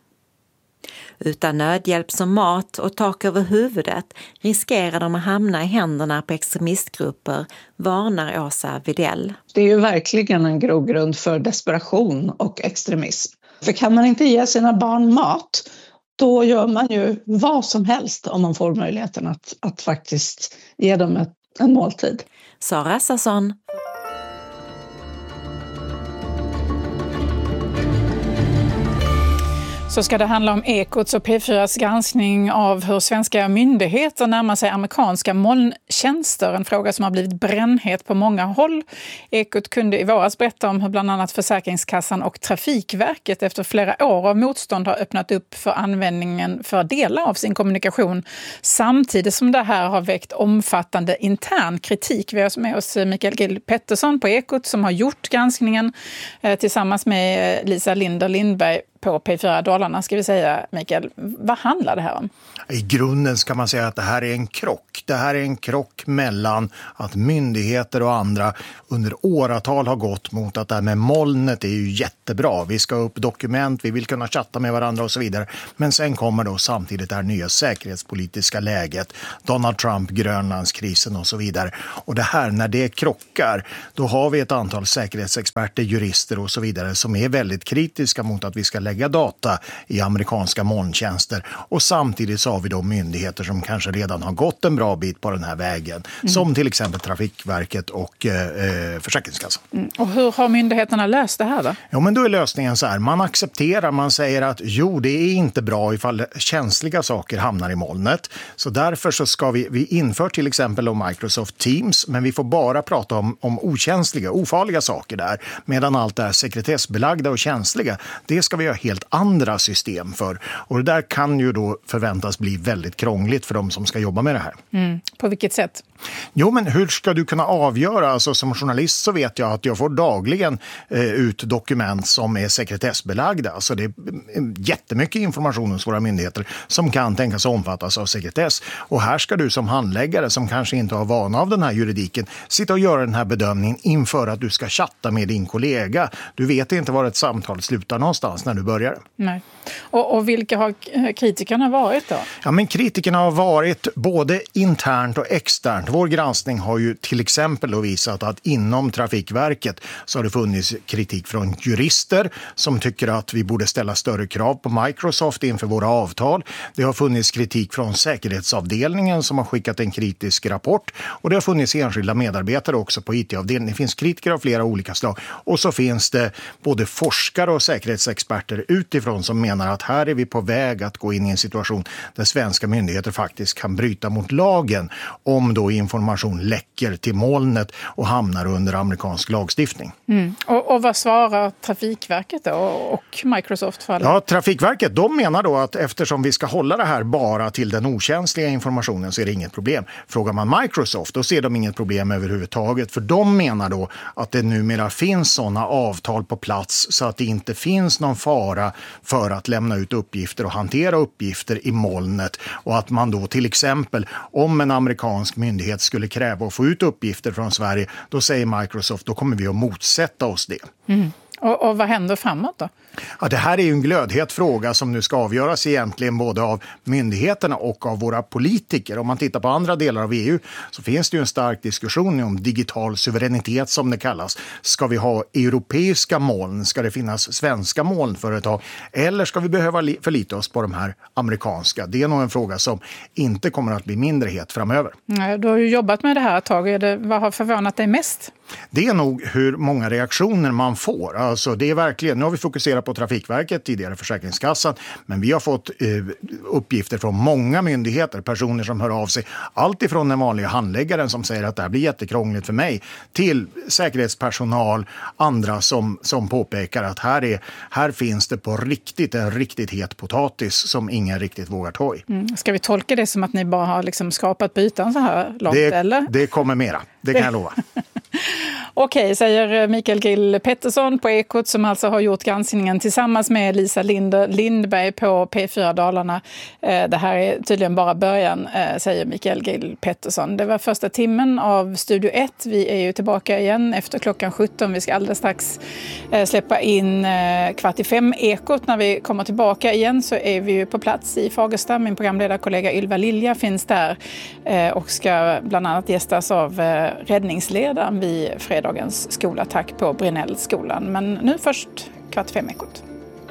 Utan nödhjälp som mat och tak över huvudet riskerar de att hamna i händerna på extremistgrupper, varnar Åsa Videll. Det är ju verkligen en grogrund för desperation och extremism. För kan man inte ge sina barn mat, då gör man ju vad som helst om man får möjligheten att, att faktiskt ge dem ett, en måltid. Sara Sasson. Så ska det handla om Ekots och P fyras granskning av hur svenska myndigheter närmar sig amerikanska molntjänster. En fråga som har blivit brännhet på många håll. Ekot kunde i våras berätta om hur bland annat Försäkringskassan och Trafikverket efter flera år av motstånd har öppnat upp för användningen för delar av sin kommunikation. Samtidigt som det här har väckt omfattande intern kritik. Vi har med oss Mikael Gill Pettersson på Ekot som har gjort granskningen tillsammans med Lisa Linder Lindberg på P fyra Dalarna, ska vi säga, Mikael. Vad handlar det här om? I grunden ska man säga att det här är en krock. Det här är en krock mellan att myndigheter och andra under åratal har gått mot att det här med molnet är ju jättebra. Vi ska upp dokument, vi vill kunna chatta med varandra och så vidare. Men sen kommer då samtidigt det här nya säkerhetspolitiska läget, Donald Trump, Grönlandskrisen och så vidare. Och det här, när det krockar, då har vi ett antal säkerhetsexperter, jurister och så vidare som är väldigt kritiska mot att vi ska lägga data i amerikanska molntjänster. Och samtidigt så har vi då myndigheter som kanske redan har gått en bra bit på den här vägen. Mm. Som till exempel Trafikverket och eh, Försäkringskassan. Mm. Och hur har myndigheterna löst det här då? Ja, men då är lösningen så här. Man accepterar, man säger att jo, det är inte bra ifall känsliga saker hamnar i molnet. Så därför så ska vi, vi inför till exempel om Microsoft Teams, men vi får bara prata om, om okänsliga, ofarliga saker där. Medan allt det här sekretessbelagda och känsliga, det ska vi ha helt andra system för. Och det där kan ju då förväntas bli väldigt krångligt för de som ska jobba med det här. Mm. På vilket sätt? Jo, men hur ska du kunna avgöra? Alltså, som journalist så vet jag att jag får dagligen eh, ut dokument som är sekretessbelagda. Alltså, det är jättemycket information hos våra myndigheter som kan tänkas omfattas av sekretess. Och här ska du som handläggare som kanske inte har vana av den här juridiken sitta och göra den här bedömningen inför att du ska chatta med din kollega. Du vet inte var ett samtal slutar någonstans när du börjar. Nej. Och, och vilka har kritikerna varit då? Ja, men kritikerna har varit både internt och externt. Vår granskning har ju till exempel då visat att inom Trafikverket så har det funnits kritik från jurister som tycker att vi borde ställa större krav på Microsoft inför våra avtal. Det har funnits kritik från säkerhetsavdelningen som har skickat en kritisk rapport, och det har funnits enskilda medarbetare också på I T-avdelningen. Det finns kritiker av flera olika slag, och så finns det både forskare och säkerhetsexperter utifrån som menar att här är vi på väg att gå in i en situation där svenska myndigheter faktiskt kan bryta mot lagen om då information läcker till molnet och hamnar under amerikansk lagstiftning. Mm. Och, och vad svarar Trafikverket då och Microsoft för det? Ja, Trafikverket, de menar då att eftersom vi ska hålla det här bara till den okänsliga informationen så är det inget problem. Frågar man Microsoft, då ser de inget problem överhuvudtaget, för de menar då att det numera finns sådana avtal på plats så att det inte finns någon fara för att lämna ut uppgifter och hantera uppgifter i molnet, och att man då till exempel om en amerikansk myndighet skulle kräva att få ut uppgifter från Sverige, då säger Microsoft, då kommer vi att motsätta oss det. Mm. Och, och vad händer framåt då? Ja, det här är ju en glödhet fråga som nu ska avgöras egentligen både av myndigheterna och av våra politiker. Om man tittar på andra delar av E U så finns det ju en stark diskussion om digital suveränitet som det kallas. Ska vi ha europeiska moln? Ska det finnas svenska molnföretag? Eller ska vi behöva förlita oss på de här amerikanska? Det är nog en fråga som inte kommer att bli mindre het framöver. Nej, du har ju jobbat med det här ett tag. Är det, vad har förvånat dig mest? Det är nog hur många reaktioner man får. Alltså det är verkligen, nu har vi fokuserat på Trafikverket, tidigare Försäkringskassan, men vi har fått eh, uppgifter från många myndigheter, personer som hör av sig, allt ifrån den vanliga handläggaren som säger att det här blir jättekrångligt för mig, till säkerhetspersonal, andra som, som påpekar att här, är, här finns det på riktigt en riktigt het potatis som ingen riktigt vågar ta i. Mm. Ska vi tolka det som att ni bara har liksom skrapat på ytan så här långt, det, eller? Det kommer mera, det kan jag lova. Okej, säger Mikael Grill Pettersson på Ekot, som alltså har gjort granskningen tillsammans med Lisa Linder, Lindberg på P fyra Dalarna. Det här är tydligen bara början, säger Mikael Grill Pettersson. Det var första timmen av Studio ett. Vi är ju tillbaka igen efter klockan sjutton. Vi ska alldeles strax släppa in kvart i fem Ekot. När vi kommer tillbaka igen så är vi ju på plats i Fagersta. Min programledarkollega Ylva Lilja finns där och ska bland annat gästas av räddningsledaren vid fredagens skolattack på Brinellskolan. Men nu först kvart fem Ekot.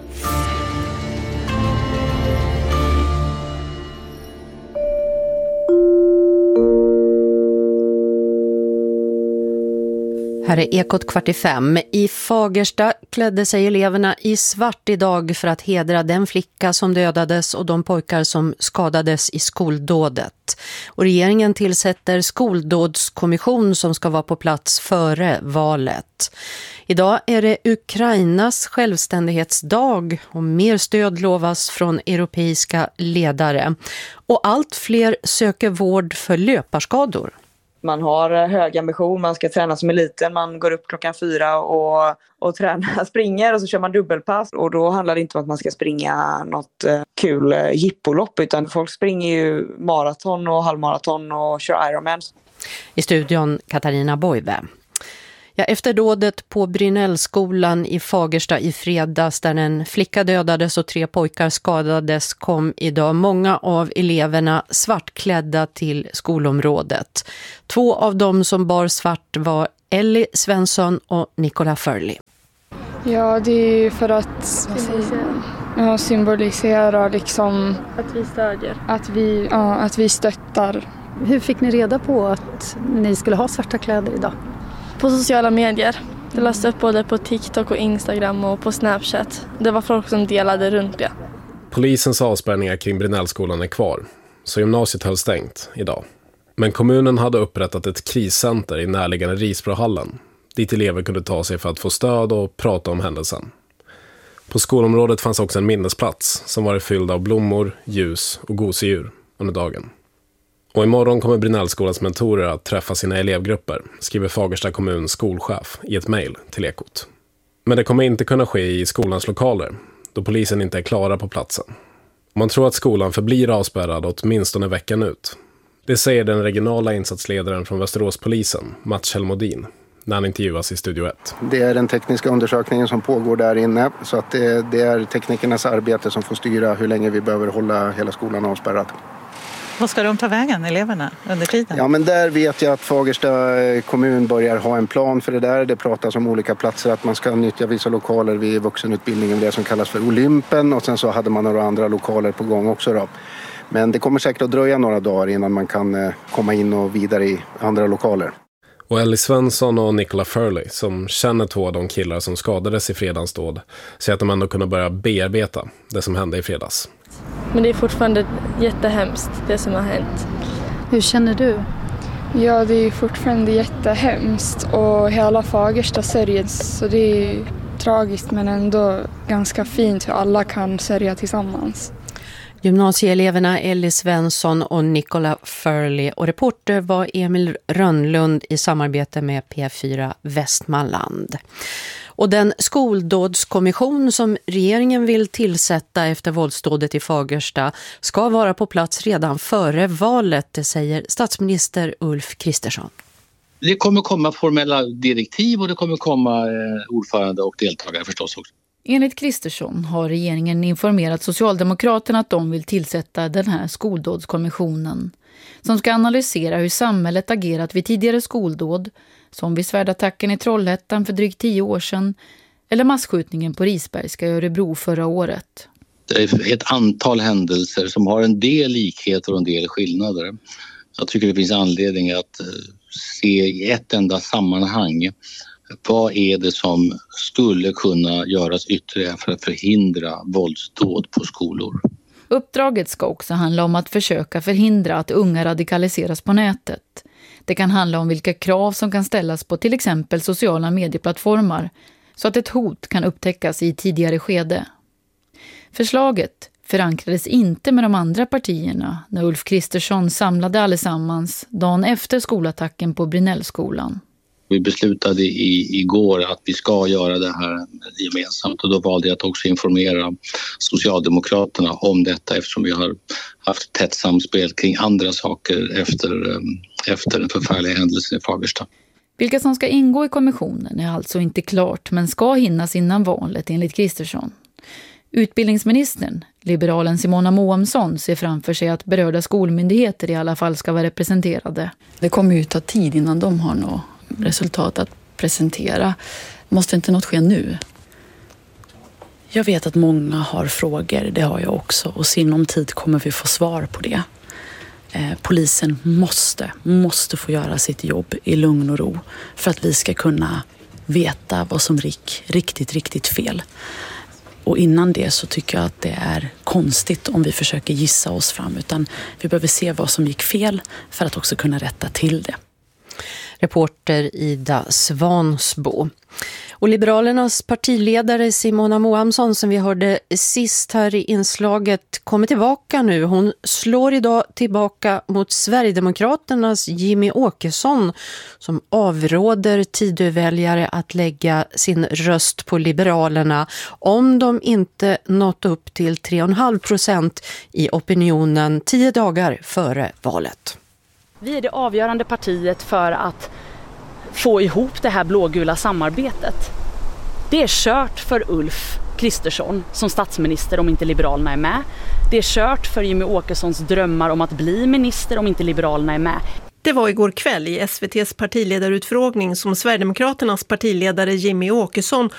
Här är Ekot kvart i fem. I Fagersta klädde sig eleverna i svart idag för att hedra den flicka som dödades och de pojkar som skadades i skoldådet. Och regeringen tillsätter skoldådskommission som ska vara på plats före valet. Idag är det Ukrainas självständighetsdag och mer stöd lovas från europeiska ledare. Och allt fler söker vård för löparskador. Man har hög ambition, man ska träna som eliten, man går upp klockan fyra och, och tränar, springer och så kör man dubbelpass. Och då handlar det inte om att man ska springa något eh, kul eh, jippolopp, utan folk springer ju maraton och halvmaraton och kör Ironman. I studion Katarina Boive. Ja, efter dådet på Brinellskolan i Fagersta i fredags där en flicka dödades och tre pojkar skadades kom idag många av eleverna svartklädda till skolområdet. Två av dem som bar svart var Ellie Svensson och Nicola Furley. Ja, det är för att symbolisera, ja, symbolisera liksom att vi stödjer. Att vi, ja, att vi stöttar. Hur fick ni reda på att ni skulle ha svarta kläder idag? På sociala medier. Det lades upp både på TikTok och Instagram och på Snapchat. Det var folk som delade runt det. Polisens avspärrningar kring Brinellskolan är kvar, så gymnasiet höll stängt idag. Men kommunen hade upprättat ett kriscenter i närliggande Risbrohallen, dit elever kunde ta sig för att få stöd och prata om händelsen. På skolområdet fanns också en minnesplats som var fylld av blommor, ljus och gosedjur under dagen. Och imorgon kommer Brinellskolans mentorer att träffa sina elevgrupper, skriver Fagersta kommuns skolchef i ett mejl till Ekot. Men det kommer inte kunna ske i skolans lokaler, då polisen inte är klara på platsen. Man tror att skolan förblir avspärrad åtminstone veckan ut. Det säger den regionala insatsledaren från Västeråspolisen, Mats Helmodin, när han intervjuas i Studio ett. Det är den tekniska undersökningen som pågår där inne, så att det, det är teknikernas arbete som får styra hur länge vi behöver hålla hela skolan avspärrad. Vad ska de ta vägen, eleverna, under tiden? Ja, men där vet jag att Fagersta kommun börjar ha en plan för det där. Det pratas om olika platser, att man ska nyttja vissa lokaler vid vuxenutbildningen, det som kallas för Olympen, och sen så hade man några andra lokaler på gång också då. Men det kommer säkert att dröja några dagar innan man kan komma in och vidare i andra lokaler. Och Ellie Svensson och Nicola Furley, som känner två av de killar som skadades i fredagsdåd, säger att de ändå kunde börja bearbeta det som hände i fredags. Men det är fortfarande jättehemskt, det som har hänt. Hur känner du? Ja, det är fortfarande jättehemskt och hela Fagersta sörjer, så det är tragiskt men ändå ganska fint hur alla kan sörja tillsammans. Gymnasieeleverna Ellie Svensson och Nicola Furley, och reporter var Emil Rönnlund i samarbete med P fyra Västmanland. Och den skoldådskommission som regeringen vill tillsätta efter våldsdådet i Fagersta ska vara på plats redan före valet, det säger statsminister Ulf Kristersson. Det kommer komma formella direktiv och det kommer komma ordförande och deltagare förstås också. Enligt Kristersson har regeringen informerat Socialdemokraterna att de vill tillsätta den här skoldådskommissionen som ska analysera hur samhället agerat vid tidigare skoldåd, som vid svärdattacken i Trollhättan för drygt tio år sedan eller masskjutningen på Risbergska i Örebro förra året. Det är ett antal händelser som har en del likheter och en del skillnader. Jag tycker det finns anledning att se i ett enda sammanhang vad är det som skulle kunna göras ytterligare för att förhindra våldsdåd på skolor. Uppdraget ska också handla om att försöka förhindra att unga radikaliseras på nätet. Det kan handla om vilka krav som kan ställas på till exempel sociala medieplattformar så att ett hot kan upptäckas i tidigare skede. Förslaget förankrades inte med de andra partierna när Ulf Kristersson samlade allesammans dagen efter skolattacken på Brinellskolan. Vi beslutade i, igår att vi ska göra det här gemensamt och då valde jag att också informera Socialdemokraterna om detta eftersom vi har haft tätt samspel kring andra saker efter, efter den förfärliga händelsen i Fagersta. Vilka som ska ingå i kommissionen är alltså inte klart men ska hinnas innan valet enligt Kristersson. Utbildningsministern, liberalen Simona Moamsson, ser framför sig att berörda skolmyndigheter i alla fall ska vara representerade. Det kommer ju ta tid innan de har något resultat att presentera. Måste inte något ske nu? Jag vet att många har frågor, det har jag också. Och sinom tid kommer vi få svar på det. Eh, polisen måste, måste få göra sitt jobb i lugn och ro. För att vi ska kunna veta vad som gick riktigt, riktigt fel. Och innan det så tycker jag att det är konstigt om vi försöker gissa oss fram. Utan vi behöver se vad som gick fel för att också kunna rätta till det. Reporter Ida Svansbo. Och Liberalernas partiledare Simona Moamsson, som vi hörde sist här i inslaget, kommer tillbaka nu. Hon slår idag tillbaka mot Sverigedemokraternas Jimmy Åkesson som avråder Tidöväljare att lägga sin röst på Liberalerna om de inte nått upp till tre komma fem procent i opinionen tio dagar före valet. Vi är det avgörande partiet för att få ihop det här blågula samarbetet. Det är kört för Ulf Kristersson som statsminister om inte Liberalerna är med. Det är kört för Jimmy Åkessons drömmar om att bli minister om inte Liberalerna är med. Det var igår kväll i S V T:s partiledarutfrågning som Sverigedemokraternas partiledare Jimmy Åkesson